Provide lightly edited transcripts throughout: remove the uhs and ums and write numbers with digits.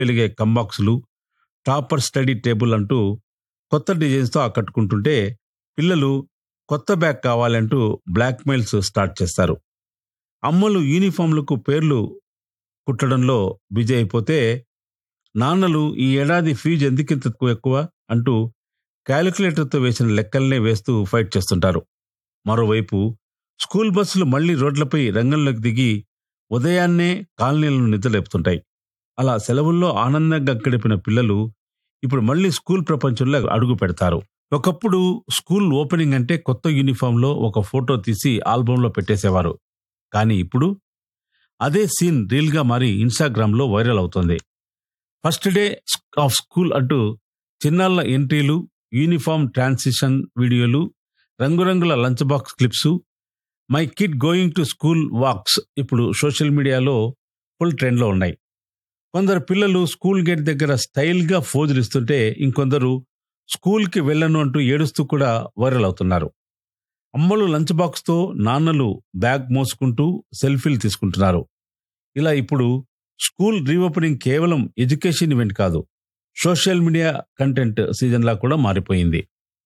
వెలిగే కంబాక్సులు, topper study table అంటూ కొత్త డిజైన్స్తో ఆకట్టుకుంటుంటే పిల్లలు కొత్త బ్యాగ్ కావాలంటూ బ్లాక్మెయిల్స్ స్టార్ట్ చేస్తారు. అమ్మలు యూనిఫామ్లకు పేర్లు కుట్టడంలో బిజీ అయిపోతే నాన్నలు ఈ ఏడాది ఫీజు ఎందుకింత ఎక్కువ అంటూ క్యాలిక్యులేటర్తో వేసిన లెక్కల్నే వేస్తూ ఫైట్ చేస్తుంటారు. మరోవైపు స్కూల్ బస్సులు మళ్లీ రోడ్లపై రంగంలోకి దిగి ఉదయాన్నే కాలనీలను నిద్రలేపుతుంటాయి. అలా సెలవుల్లో ఆనందంగా గడిపిన పిల్లలు ఇప్పుడు మళ్లీ స్కూల్ ప్రపంచంలో అడుగు పెడతారు. ఒకప్పుడు స్కూల్ ఓపెనింగ్ అంటే కొత్త యూనిఫామ్లో ఒక ఫోటో తీసి ఆల్బంలో పెట్టేసేవారు. కానీ ఇప్పుడు అదే సీన్ రీల్గా మారి ఇన్స్టాగ్రామ్లో వైరల్ అవుతుంది. ఫస్ట్ డే ఆఫ్ స్కూల్ అంటూ చిన్నాళ్ళ ఎంట్రీలు, యూనిఫామ్ ట్రాన్సిషన్ వీడియోలు, రంగురంగుల lunch box clips, my kid going to school wax ఇప్పుడు సోషల్ మీడియాలో ఫుల్ ట్రెండ్లో ఉన్నాయి. కొందరు పిల్లలు స్కూల్ గేట్ దగ్గర స్టైల్గా ఫోజులు ఇస్తుంటే ఇంకొందరు స్కూల్కి వెళ్ళను అంటూ ఏడుస్తూ కూడా వైరల్ అవుతున్నారు. అమ్మలు లంచ్ బాక్స్తో, నాన్నలు బ్యాగ్ మోసుకుంటూ సెల్ఫీలు తీసుకుంటున్నారు. ఇలా ఇప్పుడు స్కూల్ రీఓపెనింగ్ కేవలం ఎడ్యుకేషన్ ఈవెంట్ కాదు, సోషల్ మీడియా కంటెంట్ సీజన్లా కూడా మారిపోయింది.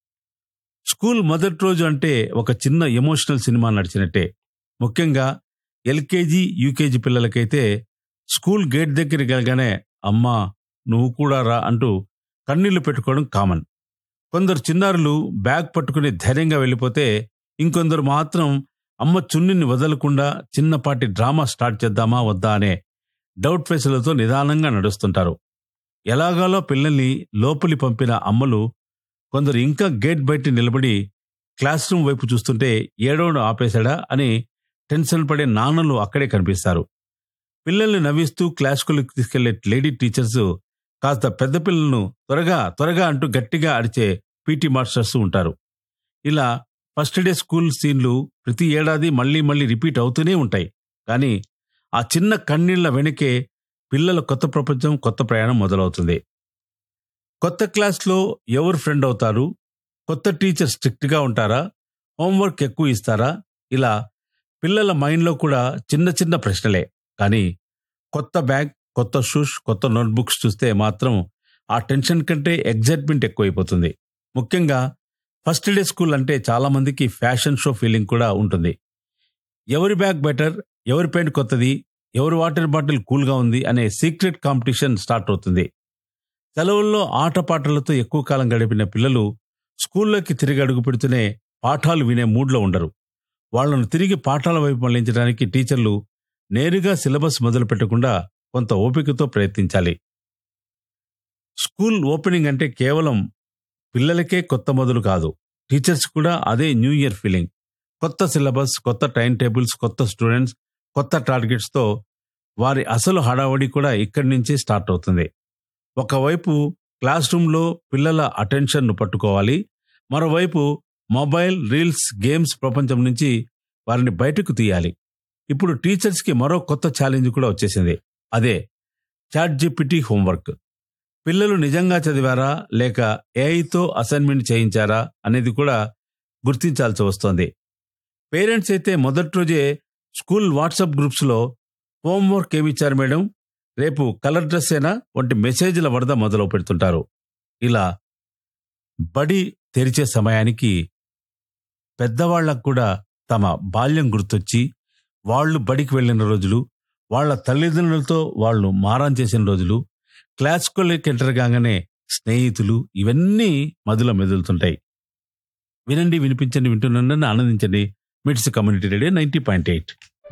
స్కూల్ మొదటి రోజు అంటే ఒక చిన్న ఎమోషనల్ సినిమా నడిచినట్టే. ముఖ్యంగా ఎల్కేజీ, యూకేజీ పిల్లలకైతే స్కూల్ గేట్ దగ్గరికి వెళ్ళగానే అమ్మా నువ్వు కూడా రా అంటూ కన్నీళ్లు పెట్టుకోవడం కామన్. కొందరు చిన్నారులు బ్యాగ్ పట్టుకుని ధైర్యంగా వెళ్ళిపోతే ఇంకొందరు మాత్రం అమ్మ చున్నీని వదలకుండా చిన్నపాటి డ్రామా స్టార్ట్ చేద్దామా వద్దా అనే డౌట్ ఫేసులతో నిదానంగా నడుస్తుంటారు. ఎలాగాలో పిల్లల్ని లోపలి పంపిన అమ్మలు కొందరు ఇంకా గేట్ బయట నిలబడి క్లాస్ రూమ్ వైపు చూస్తుంటే ఏడవడం ఆపేశాడా అని టెన్షన్ పడే నాన్నలు అక్కడే కనిపిస్తారు. పిల్లల్ని నవ్విస్తూ క్లాస్కు తీసుకెళ్లే లేడీ టీచర్స్ కాస్త పెద్ద పిల్లలను త్వరగా త్వరగా అంటూ గట్టిగా అరిచే పీటీ మాస్టర్స్ ఉంటారు. ఇలా ఫస్ట్ డే స్కూల్ సీన్లు ప్రతి ఏడాది మళ్లీ మళ్లీ రిపీట్ అవుతూనే ఉంటాయి. కానీ ఆ చిన్న కన్నీళ్ల వెనకే పిల్లల కొత్త ప్రపంచం, కొత్త ప్రయాణం మొదలవుతుంది. కొత్త క్లాస్లో ఎవరు ఫ్రెండ్ అవుతారు, కొత్త టీచర్ స్ట్రిక్ట్గా ఉంటారా, హోంవర్క్ ఎక్కువ ఇస్తారా, ఇలా పిల్లల మైండ్లో కూడా చిన్న చిన్న ప్రశ్నలే. కానీ కొత్త బ్యాగ్, కొత్త షూస్, కొత్త నోట్బుక్స్ చూస్తే మాత్రం ఆ టెన్షన్ కంటే ఎగ్జైట్మెంట్ ఎక్కువైపోతుంది. ముఖ్యంగా ఫస్ట్ డే స్కూల్ అంటే చాలామందికి ఫ్యాషన్ షో ఫీలింగ్ కూడా ఉంటుంది. ఎవరి బ్యాగ్ బెటర్, ఎవరి పెయింట్ కొత్తది, ఎవరి వాటర్ బాటిల్ కూల్గా ఉంది అనే సీక్రెట్ కాంపిటీషన్ స్టార్ట్ అవుతుంది. సెలవుల్లో ఆటపాటలతో ఎక్కువ కాలం గడిపిన పిల్లలు స్కూల్లోకి తిరిగి అడుగు పెడుతూనే పాఠాలు వినే మూడ్లో ఉండరు. వాళ్లను తిరిగి పాఠాల వైపు మళ్లించడానికి టీచర్లు నేరుగా సిలబస్ మొదలు పెట్టకుండా కొంత ఓపికతో ప్రయత్నించాలి. స్కూల్ ఓపెనింగ్ అంటే కేవలం పిల్లలకే కొత్త మొదలు కాదు, టీచర్స్ కూడా అదే న్యూ ఇయర్ ఫీలింగ్. కొత్త సిలబస్, కొత్త టైం టేబుల్స్, కొత్త స్టూడెంట్స్, కొత్త టార్గెట్స్తో వారి అసలు హడావడి కూడా ఇక్కడి నుంచి స్టార్ట్ అవుతుంది. ఒకవైపు క్లాస్ రూమ్లో పిల్లల అటెన్షన్ను పట్టుకోవాలి, మరోవైపు మొబైల్, రీల్స్, గేమ్స్ ప్రపంచం నుంచి వారిని బయటకు తీయాలి. ఇప్పుడు టీచర్స్కి మరో కొత్త ఛాలెంజ్ కూడా వచ్చేసింది. అదే చాట్‌జీపీటీ హోంవర్క్. పిల్లలు నిజంగా చదివారా లేక ఏఐతో అసైన్మెంట్ చేయించారా అనేది కూడా గుర్తించాల్సి వస్తోంది. పేరెంట్స్ అయితే మొదటి రోజే స్కూల్ వాట్సాప్ గ్రూప్స్లో హోంవర్క్ ఏమిచ్చారు మేడం, రేపు కలర్ డ్రెస్ ఏనా వంటి మెసేజ్ల వరద మొదలు పెడుతుంటారు. ఇలా బడి తెరిచే సమయానికి పెద్దవాళ్లకు కూడా తమ బాల్యం గుర్తొచ్చి వాళ్ళు బడికి వెళ్ళిన రోజులు, వాళ్ల తల్లిదండ్రులతో వాళ్ళు మారం చేసిన రోజులు, క్లాస్కి ఎంటర్ కాగానే స్నేహితులు, ఇవన్నీ మదిలో మెదులుతుంటాయి. వినండి, వినిపించండి, వింటున్నానని ఆనందించండి. మిట్స్ కమ్యూనిటీ రేడియో 90.8.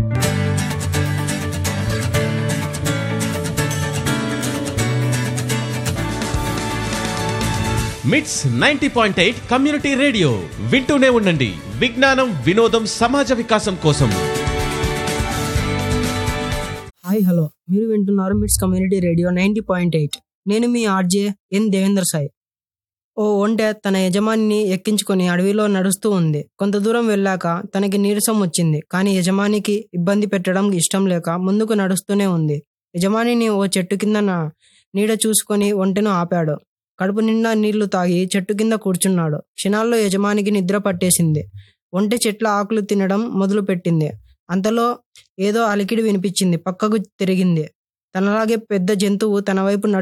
మిట్స్ 90.8 కమ్యూనిటీ రేడియో వింటూనే ఉండండి. విజ్ఞానం, వినోదం, సమాజ వికాసం కోసం. హాయ్, హలో, మీరు వింటున్నారు మిట్స్ కమ్యూనిటీ రేడియో 90.8. నేను మీ ఆర్జే ఎన్ దేవేంద్ర సాయి. ఓ ఒంటె తన యజమానిని ఎక్కించుకొని అడవిలో నడుస్తూ ఉంది. కొంత దూరం వెళ్ళాక తనకి నీరసం వచ్చింది. కానీ యజమానికి ఇబ్బంది పెట్టడం ఇష్టం లేక ముందుకు నడుస్తూనే ఉంది. యజమానిని ఓ చెట్టు కింద నీడ చూసుకొని ఒంటెను ఆపాడు. కడుపు నిండా నీళ్లు తాగి చెట్టు కింద కూర్చున్నాడు. క్షణాల్లో యజమానికి నిద్ర పట్టేసింది. ఒంటె చెట్ల ఆకులు తినడం మొదలు పెట్టింది. అంతలో ఏదో అలికిడి వినిపించింది. పక్కకు తిరిగింది. తనలాగే పెద్ద జంతువు తన వైపు